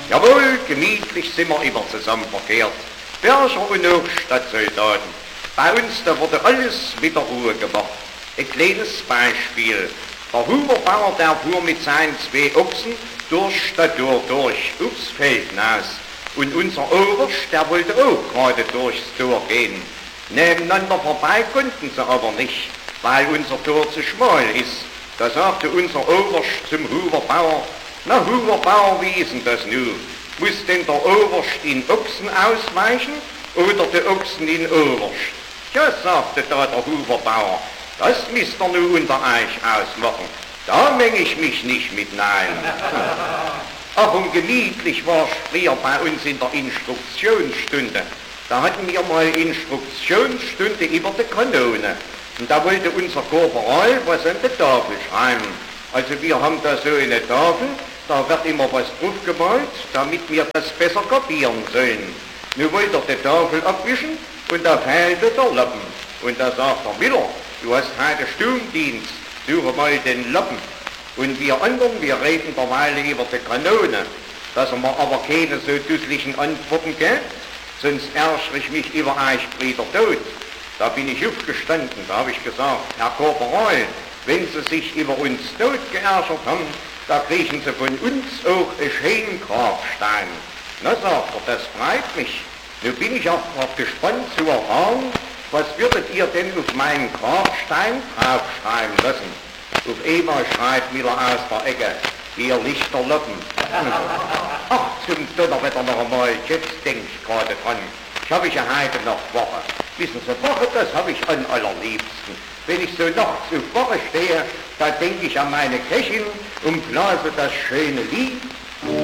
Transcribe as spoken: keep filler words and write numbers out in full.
Jawohl, gemütlich sind wir immer zusammen verkehrt. Berger und auch Stadtsoldaten. Bei uns, da wurde alles mit der Ruhe gemacht. Ein kleines Beispiel. Der Huberbauer, der fuhr mit seinen zwei Ochsen durch die Tür durch, aufs Feld hinaus. Und unser Oberst, der wollte auch gerade durchs Tor gehen. Nebeneinander vorbei konnten sie aber nicht, weil unser Tor zu schmal ist. Da sagte unser Oberst zum Huberbauer: Na Huberbauer, wie ist denn das nun? Muss denn der Oberst in Ochsen ausweichen oder der Ochsen in Oberst? Ja, sagte da der Huberbauer, das müsst ihr nun unter euch ausmachen. Da meng ich mich nicht mit nein. Ach, und gemütlich war es früher bei uns in der Instruktionsstunde. Da hatten wir mal Instruktionsstunde über die Kanone. Und da wollte unser Korporal was an der Tafel schreiben. Also wir haben da so eine Tafel, da wird immer was drauf gemalt, damit wir das besser kapieren sollen. Nun wollte er die Tafel abwischen und da fehlte der Lappen. Und da sagt er: Miller, du hast heute Sturmdienst, suche mal den Lappen. Und wir anderen, wir reden derweil über die Kanone, dass er mir aber keine so dusslichen Antworten gibt, sonst ärgere ich mich über euch Brüder tot. Da bin ich aufgestanden, da habe ich gesagt: Herr Korporal, wenn Sie sich über uns tot geärgert haben, da kriegen Sie von uns auch einen schönen Grabstein. Na, sagt er, das freut mich. Nun bin ich auch gespannt zu erfahren, was würdet ihr denn auf meinen Grabstein draufschreiben lassen? Auf einmal schreit Miller aus der Ecke: Hier liegt der Lappen. Ach, zum Donnerwetter noch einmal, jetzt denk ich gerade dran. Ich habe ja heute noch Woche. Wissen Sie, Woche, das habe ich am allerliebsten. Wenn ich so nachts auf Woche stehe, da denke ich an meine Köchin und blase das schöne Lied.